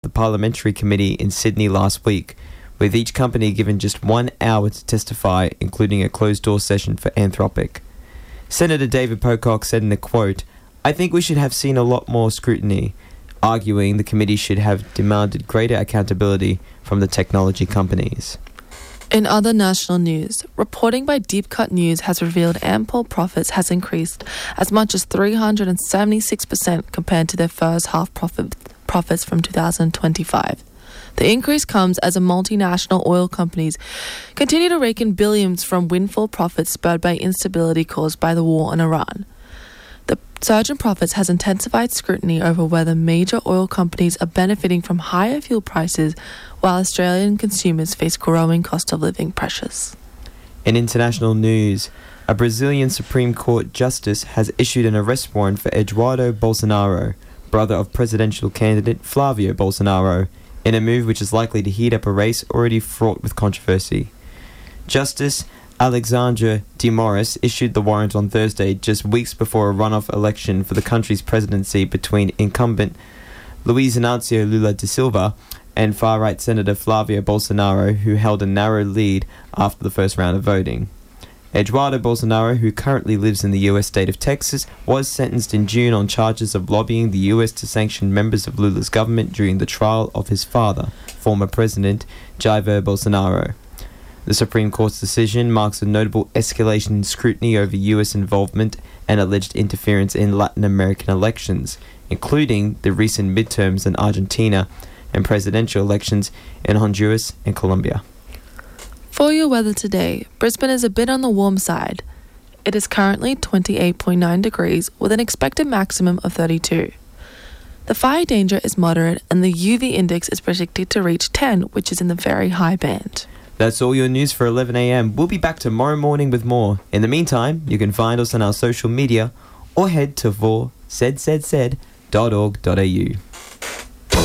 the Parliamentary Committee in Sydney last week, with each company given just 1 hour to testify, including a closed-door session for Anthropic. Senator David Pocock said in a quote, "I think we should have seen a lot more scrutiny," arguing the committee should have demanded greater accountability from the technology companies. In other national news, reporting by Deep Cut News has revealed Ampol profits has increased as much as 376% compared to their first half profits from 2025. The increase comes as multinational oil companies continue to rake in billions from windfall profits spurred by instability caused by the war in Iran. The surge in profits has intensified scrutiny over whether major oil companies are benefiting from higher fuel prices while Australian consumers face growing cost of living pressures. In international news, a Brazilian Supreme Court justice has issued an arrest warrant for Eduardo Bolsonaro, brother of presidential candidate Flavio Bolsonaro, in a move which is likely to heat up a race already fraught with controversy. Justice Alexandre de Moraes issued the warrant on Thursday, just weeks before a runoff election for the country's presidency between incumbent Luiz Inácio Lula da Silva and far-right Senator Flavio Bolsonaro, who held a narrow lead after the first round of voting. Eduardo Bolsonaro, who currently lives in the US state of Texas, was sentenced in June on charges of lobbying the US to sanction members of Lula's government during the trial of his father, former President Jair Bolsonaro. The Supreme Court's decision marks a notable escalation in scrutiny over US involvement and alleged interference in Latin American elections, including the recent midterms in Argentina and presidential elections in Honduras and Colombia. For your weather today, Brisbane is a bit on the warm side. It is currently 28.9 degrees with an expected maximum of 32. The fire danger is moderate and the UV index is predicted to reach 10, which is in the very high band. That's all your news for 11 a.m. We'll be back tomorrow morning with more. In the meantime, you can find us on our social media or head to vorzedsaid.org.au.